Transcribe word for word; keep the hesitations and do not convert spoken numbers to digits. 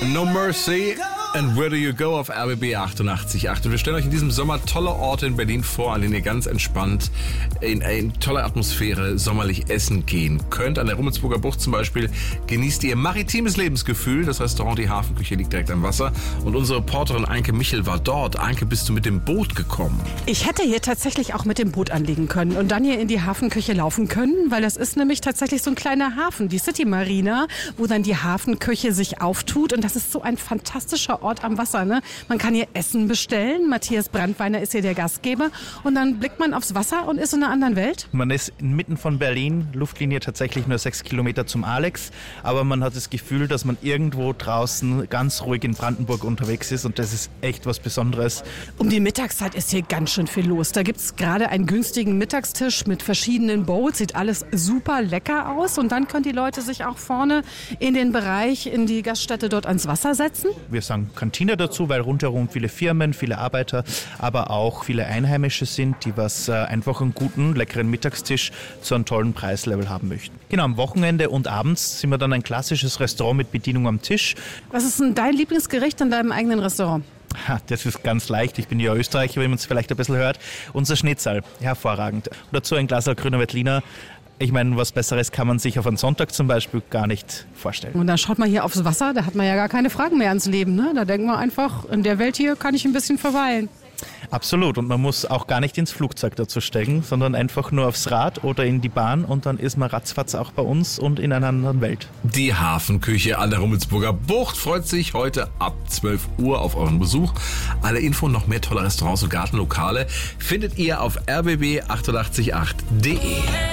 No Mercy and Where Do You Go auf R B B achtundachtzig Komma acht. Und wir stellen euch in diesem Sommer tolle Orte in Berlin vor, an denen ihr ganz entspannt in eine tolle Atmosphäre sommerlich essen gehen könnt. An der Rummelsburger Bucht zum Beispiel genießt ihr maritimes Lebensgefühl. Das Restaurant Die Hafenküche liegt direkt am Wasser. Und unsere Reporterin Anke Michel war dort. Anke, bist du mit dem Boot gekommen? Ich hätte hier tatsächlich auch mit dem Boot anlegen können und dann hier in die Hafenküche laufen können, weil das ist nämlich tatsächlich so ein kleiner Hafen, die City Marina, wo dann die Hafenküche sich auftut. Und das ist so ein fantastischer Ort am Wasser. Ne? Man kann hier Essen bestellen. Matthias Brandweiner ist hier der Gastgeber. Und dann blickt man aufs Wasser und ist in einer anderen Welt. Man ist inmitten von Berlin, Luftlinie tatsächlich nur sechs Kilometer zum Alex. Aber man hat das Gefühl, dass man irgendwo draußen ganz ruhig in Brandenburg unterwegs ist. Und das ist echt was Besonderes. Um die Mittagszeit ist hier ganz schön viel los. Da gibt es gerade einen günstigen Mittagstisch mit verschiedenen Bowls. Sieht alles super lecker aus. Und dann können die Leute sich auch vorne in den Bereich, in die Gaststätte dort ans Wasser setzen. Wir sagen Kantine dazu, weil rundherum viele Firmen, viele Arbeiter, aber auch viele Einheimische sind, die was äh, einfach einen guten, leckeren Mittagstisch zu einem tollen Preislevel haben möchten. Genau, am Wochenende und abends sind wir dann ein klassisches Restaurant mit Bedienung am Tisch. Was ist denn dein Lieblingsgericht in deinem eigenen Restaurant? Ha, das ist ganz leicht. Ich bin ja Österreicher, wie man es vielleicht ein bisschen hört. Unser Schnitzel, hervorragend. Und dazu ein Glas grüner Veltliner. Ich meine, was Besseres kann man sich auf einen Sonntag zum Beispiel gar nicht vorstellen. Und dann schaut man hier aufs Wasser, da hat man ja gar keine Fragen mehr ans Leben. Ne? Da denkt man einfach, in der Welt hier kann ich ein bisschen verweilen. Absolut. Und man muss auch gar nicht ins Flugzeug dazu steigen, sondern einfach nur aufs Rad oder in die Bahn und dann ist man ratzfatz auch bei uns und in einer anderen Welt. Die Hafenküche an der Rummelsburger Bucht freut sich heute ab zwölf Uhr auf euren Besuch. Alle Info und noch mehr tolle Restaurants und Gartenlokale findet ihr auf r b b achtundachtzig Komma acht punkt d e.